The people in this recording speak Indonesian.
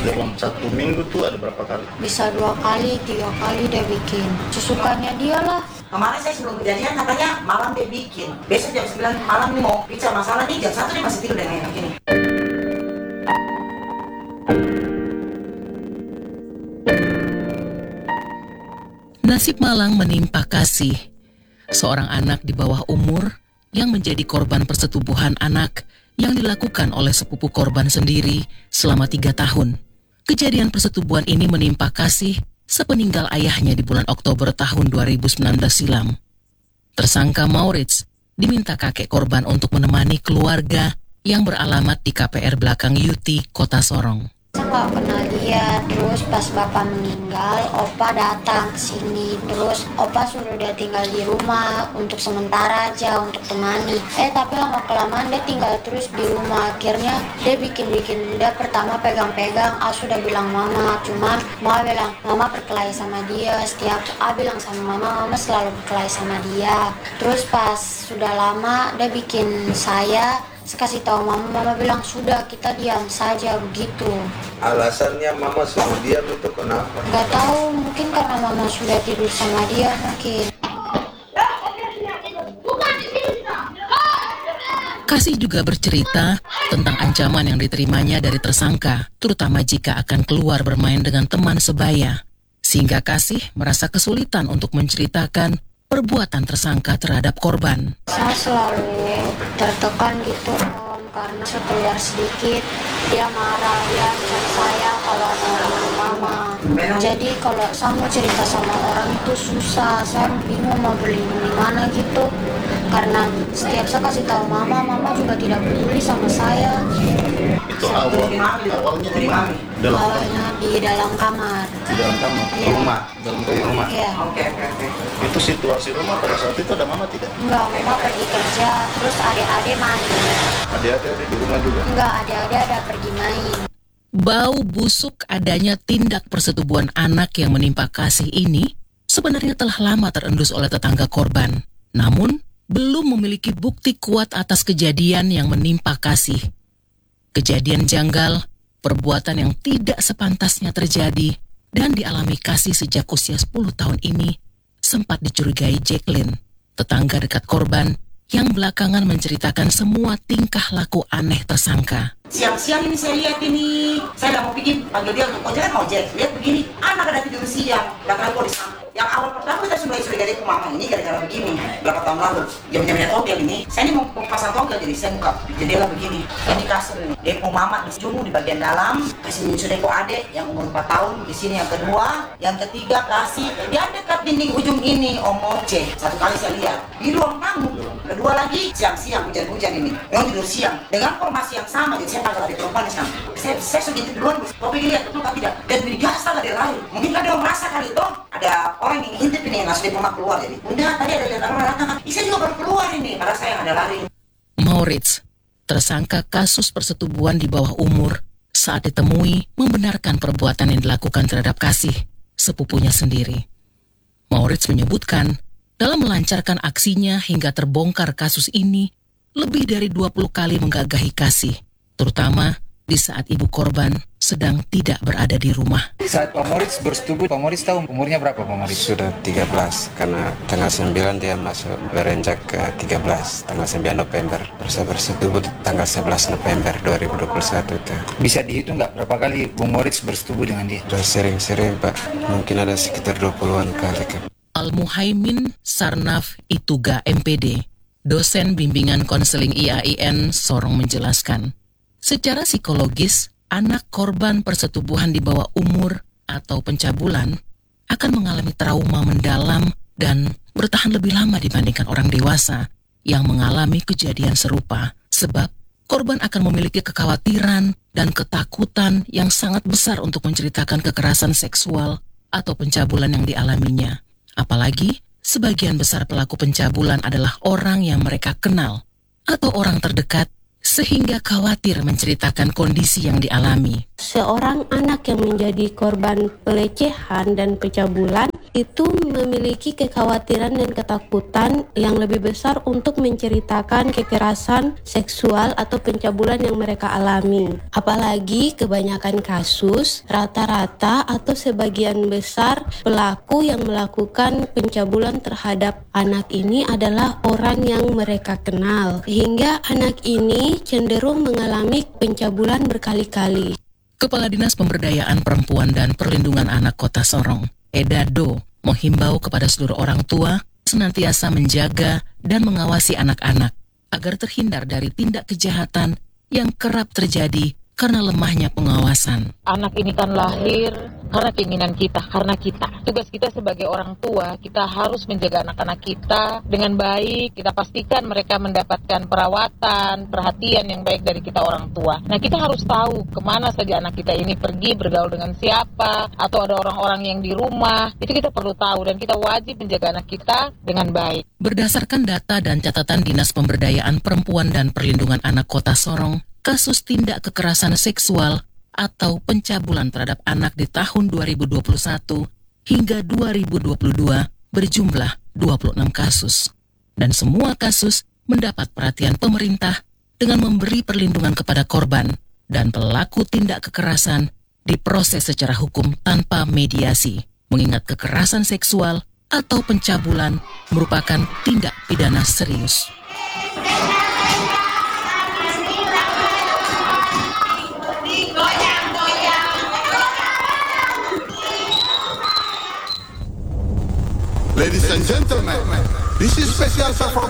Dalam 1 minggu tuh ada berapa kali? Bisa 2 kali, 3 kali dia bikin. Sesukanya dia lah. Kemarin saya sebelum kejadian katanya malam dia bikin. Besok jam 9 malam nih mau bicara masalah nih, jam 1 dia masih tidur dengan enak ini. Nasib malang menimpa Kasih, seorang anak di bawah umur yang menjadi korban persetubuhan anak yang dilakukan oleh sepupu korban sendiri selama 3 tahun. Kejadian persetubuhan ini menimpa Kasih sepeninggal ayahnya di bulan Oktober tahun 2019 silam. Tersangka Maurits diminta kakek korban untuk menemani keluarga yang beralamat di KPR Belakang Yuti, Kota Sorong. Saya nggak pernah lihat. Terus pas bapak meninggal, opa datang ke sini. Terus opa suruh dia tinggal di rumah untuk sementara aja untuk temani. Tapi lama kelamaan dia tinggal terus di rumah. Akhirnya dia bikin. Dia pertama pegang-pegang. Sudah bilang mama. Cuman mama bilang mama berkelahi sama dia. Setiap bilang sama mama selalu berkelahi sama dia. Terus pas sudah lama dia bikin saya kasih tahu mama bilang sudah kita diam saja begitu. Alasannya mama suruh diam itu kenapa? Gak tahu, mungkin karena mama sudah tidur sama dia mungkin. Kasih juga bercerita tentang ancaman yang diterimanya dari tersangka, terutama jika akan keluar bermain dengan teman sebaya. Sehingga Kasih merasa kesulitan untuk menceritakan perbuatan tersangka terhadap korban. Saya selalu tertekan gitu karena keluar sedikit dia marah, dia cari saya kalau mau mama. Jadi kalau saya mau cerita sama orang itu susah, saya bingung mau berlindung di mana gitu. Karena setiap saya kasih tahu mama juga tidak peduli sama saya. Itu awalnya di mana? Awalnya di dalam kamar. Di dalam kamar? Iya. Dalam rumah? Iya. Oke. Itu situasi rumah pada saat itu ada mama tidak? Enggak, mama pergi kerja, terus adik-adik main. Adik-adik ada di rumah juga? Enggak, adik-adik ada pergi main. Bau busuk adanya tindak persetubuhan anak yang menimpa Kasih ini sebenarnya telah lama terendus oleh tetangga korban. Namun, belum memiliki bukti kuat atas kejadian yang menimpa Kasih. Kejadian janggal, perbuatan yang tidak sepantasnya terjadi dan dialami Kasih sejak usia 10 tahun ini sempat dicurigai Jacqueline, tetangga dekat korban yang belakangan menceritakan semua tingkah laku aneh tersangka. Siang-siang ini saya lihat ini, saya nggak mau pergi panggil dia untuk ojek, lihat begini, anak ada tidur siang, belakang kok disambut. Yang awal pertama kita sudah curigai mama ini gara-gara begini, berapa tahun lalu, jam-jamnya togel ini, saya ini mau pasang togel jadi saya buka jendela begini, ini kasur ini, depo mama di ujung di bagian dalam, kasih muncul depo adek yang umur 4 tahun, di sini yang kedua, yang ketiga kasih, dia dekat dinding ujung ini, Om Oce, satu kali saya lihat, di ruang tamu, kedua lagi siang-siang hujan-hujan ini, yang tidur siang, dengan formasi yang sama, jadi saya panggil adik perempuan di sana, saya sudah jadi duluan, kau pergi lihat betul tidak, dan bergas tak ada lain, mungkin ada orang merasa kali itu, ada orang yang intip ini yang langsung mama keluar jadi, bunda tadi ada lihat orang datang, saya juga baru keluar ini, pada saya yang ada lari. Maurits, tersangka kasus persetubuhan di bawah umur, saat ditemui membenarkan perbuatan yang dilakukan terhadap Kasih, sepupunya sendiri. Maurits menyebutkan, dalam melancarkan aksinya hingga terbongkar kasus ini, lebih dari 20 kali menggagahi Kasih, terutama di saat ibu korban sedang tidak berada di rumah. Saat Pak Maurits bersetubuh, Pak Maurits tahu umurnya berapa Pak Maurits? Sudah 13, karena tanggal 9 dia masuk berenjak ke 13, tanggal 9 November. Saya bersetubuh tanggal 11 November 2021 itu. Bisa dihitung nggak berapa kali Bung Maurits bersetubuh dengan dia? Sudah sering-sering Pak, mungkin ada sekitar 20-an kali. Al-Muhaimin Sarnaf Ituga MPD, dosen bimbingan konseling IAIN Sorong menjelaskan, secara psikologis, anak korban persetubuhan di bawah umur atau pencabulan akan mengalami trauma mendalam dan bertahan lebih lama dibandingkan orang dewasa yang mengalami kejadian serupa. Sebab korban akan memiliki kekhawatiran dan ketakutan yang sangat besar untuk menceritakan kekerasan seksual atau pencabulan yang dialaminya. Apalagi, sebagian besar pelaku pencabulan adalah orang yang mereka kenal atau orang terdekat, sehingga khawatir menceritakan kondisi yang dialami. Seorang anak yang menjadi korban pelecehan dan pencabulan itu memiliki kekhawatiran dan ketakutan yang lebih besar untuk menceritakan kekerasan seksual atau pencabulan yang mereka alami. Apalagi kebanyakan kasus, rata-rata atau sebagian besar pelaku yang melakukan pencabulan terhadap anak ini adalah orang yang mereka kenal. Sehingga anak ini cenderung mengalami pencabulan berkali-kali. Kepala Dinas Pemberdayaan Perempuan dan Perlindungan Anak Kota Sorong, Eda Do, menghimbau kepada seluruh orang tua senantiasa menjaga dan mengawasi anak-anak agar terhindar dari tindak kejahatan yang kerap terjadi karena lemahnya pengawasan. Anak ini kan lahir karena keinginan kita, karena kita. Tugas kita sebagai orang tua, kita harus menjaga anak-anak kita dengan baik. Kita pastikan mereka mendapatkan perawatan, perhatian yang baik dari kita orang tua. Nah, kita harus tahu kemana saja anak kita ini pergi, bergaul dengan siapa, atau ada orang-orang yang di rumah. Itu kita perlu tahu dan kita wajib menjaga anak kita dengan baik. Berdasarkan data dan catatan Dinas Pemberdayaan Perempuan dan Perlindungan Anak Kota Sorong, kasus tindak kekerasan seksual atau pencabulan terhadap anak di tahun 2021 hingga 2022 berjumlah 26 kasus. Dan semua kasus mendapat perhatian pemerintah dengan memberi perlindungan kepada korban dan pelaku tindak kekerasan diproses secara hukum tanpa mediasi, mengingat kekerasan seksual atau pencabulan merupakan tindak pidana serius. Ladies and gentlemen, this is special for